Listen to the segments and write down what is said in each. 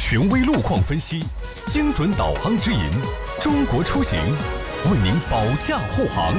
权威路况分析，精准导航指引，中国出行为您保驾护航。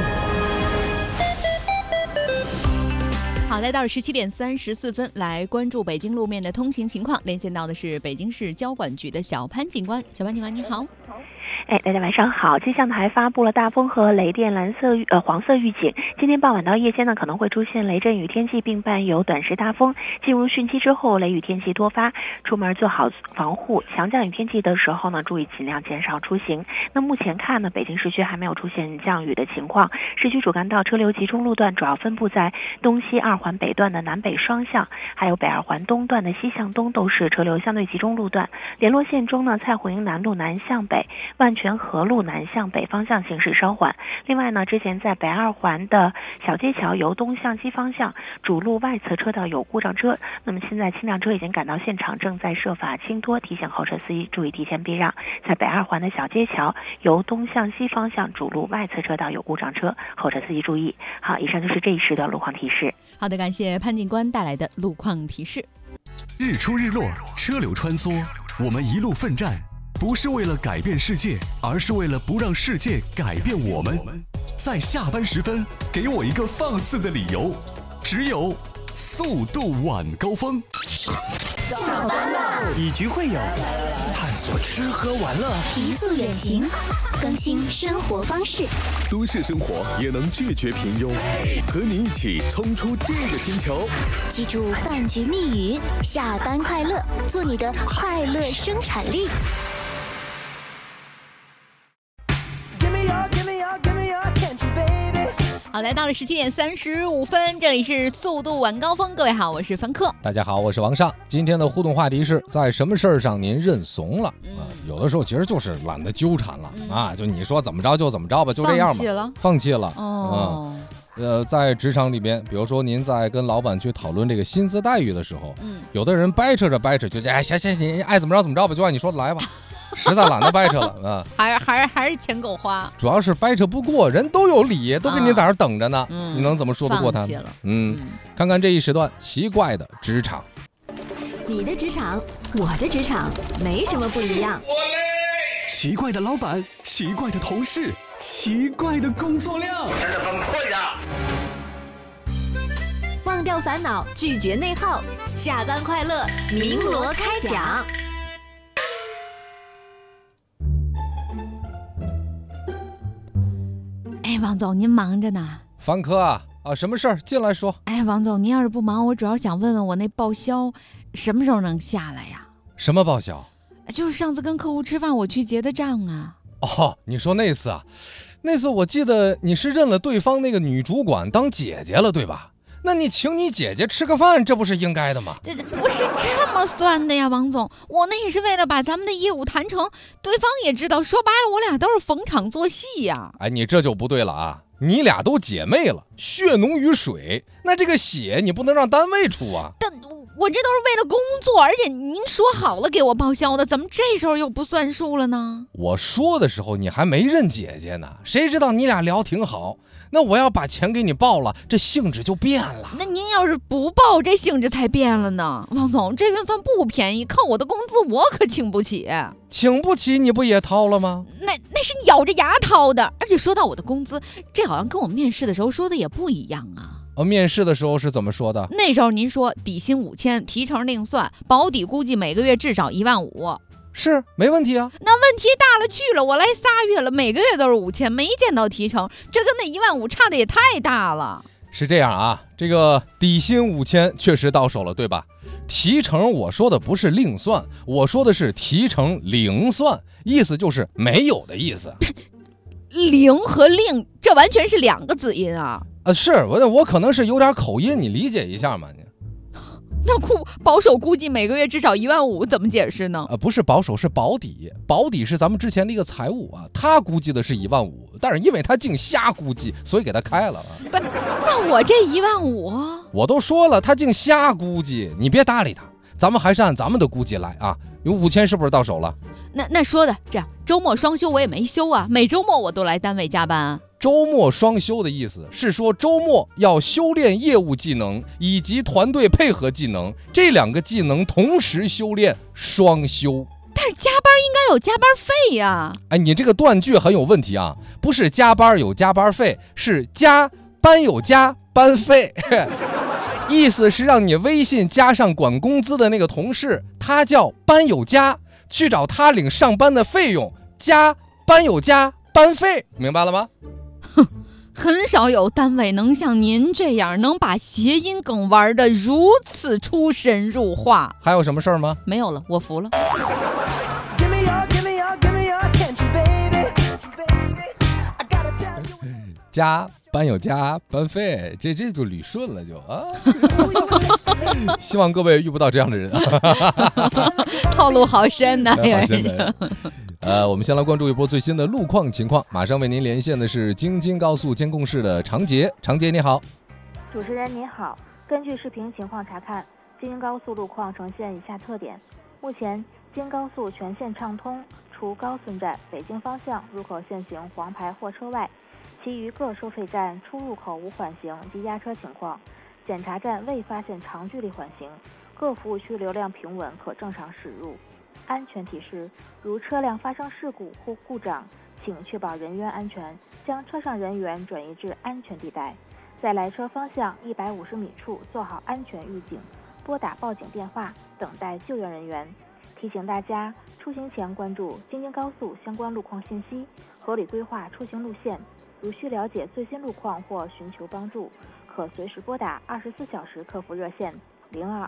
好，来到了17点34分，来关注北京路面的通行情况。连线到的是北京市交管局的小潘警官。小潘警官，你好。 大家晚上好。气象台发布了大风和雷电黄色预警。今天傍晚到夜间呢，可能会出现雷阵雨天气，并伴有短时大风。进入汛期之后，雷雨天气多发，出门做好防护。强降雨天气的时候呢，注意尽量减少出行。那目前看呢，北京市区还没有出现降雨的情况。市区主干道车流集中路段主要分布在东西二环北段的南北双向，还有北二环东段的西向东，都是车流相对集中路段。联络线中呢，蔡胡营南路南向北、万泉河路南向北方向行驶稍缓。另外呢，之前在北二环的小街桥由东向西方向主路外侧车道有故障车，那么现在轻辆车已经赶到现场，正在设法清脱，提醒后车司机注意提前避让。在北二环的小街桥由东向西方向主路外侧车道有故障车，后车司机注意。好，以上就是这一时的路况提示。 好的，感谢潘警官带来的路况提示。 日出日落，车流穿梭，我们一路奋战，不是为了改变世界，而是为了不让世界改变我们。在下班时分，给我一个放肆的理由，只有速度晚高峰。 下班了，以局会友，探索吃喝玩乐， 提速远行，更新生活方式。 都市生活也能拒绝平庸，和你一起冲出这个星球。 记住饭局密语：下班快乐，做你的快乐生产力。 好，来到了17点35分，这里是速度晚高峰。各位好，我是凡客。 大家好，我是王尚。今天的互动话题是在什么事儿上您认怂了？有的时候其实就是懒得纠缠了就你说怎么着就怎么着吧，就这样吧，放弃了。在职场里边，比如说您在跟老板去讨论这个薪资待遇的时候，有的人掰扯着掰扯，就行，你爱怎么着怎么着吧，就按你说的来吧。实在懒得掰扯了还是钱够花， 主要是掰扯不过，人都有理，都给你在那儿等着呢，你能怎么说得过他？看看这一时段奇怪的职场。 你的职场，我的职场，没什么不一样。 奇怪的老板，奇怪的同事，奇怪的工作量，真的很困扰。 忘掉烦恼，拒绝内耗，下班快乐，鸣锣开讲。 王总，您忙着呢。 凡客啊，什么事儿？进来说。 王总，您要是不忙，我主要想问问我那报销什么时候能下来呀？ 什么报销？ 就是上次跟客户吃饭我去结的账啊。 你说那次啊？那次我记得你是认了对方那个女主管当姐姐了，对吧？那你请你姐姐吃个饭，这不是应该的吗？ 这不是这么算的呀，王总，我那也是为了把咱们的业务谈成，对方也知道，说白了我俩都是逢场作戏呀。 你这就不对了啊！你俩都姐妹了，血浓于水，那这个血你不能让单位出啊。 但我这都是为了工作，而且您说好了给我报销的，怎么这时候又不算数了呢？ 我说的时候你还没认姐姐呢，谁知道你俩聊挺好，那我要把钱给你报了，这性质就变了。 那您要是不报，这性质才变了呢。王总，这顿饭不便宜，靠我的工资我可请不起。 请不起你不也掏了吗？ 那是咬着牙掏的。而且说到我的工资，这好像跟我面试的时候说的也不一样啊。 面试的时候是怎么说的？ 那时候您说底薪5000，提成另算，保底估计每个月至少15000。 是，没问题啊。 那问题大了去了，我来3月了，每个月都是5000，没见到提成，这跟那15000差的也太大了。 是这样啊，这个底薪5000确实到手了，对吧？提成我说的不是另算，我说的是提成零算，意思就是没有的意思。 零和令这完全是两个子音啊。 是我可能是有点口音，你理解一下嘛。 那保守估计每个月至少15000，怎么解释呢？ 不是保守，是保底。保底是咱们之前的一个财务啊，他估计的是15000，但是因为他净瞎估计，所以给他开了。 不，那我这15000， 我都说了，他净瞎估计，你别搭理他，咱们还是按咱们的估计来啊。有5000是不是到手了？ 那说的这样，周末双休我也没休啊，每周末我都来单位加班啊。 周末双休的意思是说周末要修炼业务技能以及团队配合技能，这两个技能同时修炼，双休。 是加班应该有加班费呀。 哎，你这个断句很有问题啊，不是加班有加班费，是加班有加班费。意思是让你微信加上管工资的那个同事，他叫班有加，去找他领上班的费用，加班有加班费，明白了吗？ 哼，很少有单位能像您这样能把谐音梗玩得如此出神入化。 还有什么事儿吗？ 没有了，我服了。 加班有加班费，这就捋顺了就啊。希望各位遇不到这样的人。 套路好深呐， 好深的。我们先来关注一波最新的路况情况，马上为您连线的是京津高速监控室的常杰。常杰你好。 主持人您好，根据视频情况查看，京津高速路况呈现以下特点：目前京高速全线畅通，除高顺站北京方向入口限行黄牌货车外，其余各收费站出入口无缓行及压车情况，检查站未发现长距离缓行，各服务区流量平稳，可正常驶入。安全提示：如车辆发生事故或故障，请确保人员安全，将车上人员转移至安全地带，在来车方向150米处做好安全预警，拨打报警电话，等待救援人员。提醒大家，出行前关注京津高速相关路况信息，合理规划出行路线。如需了解最新路况或寻求帮助，可随时拨打24小时客服热线02。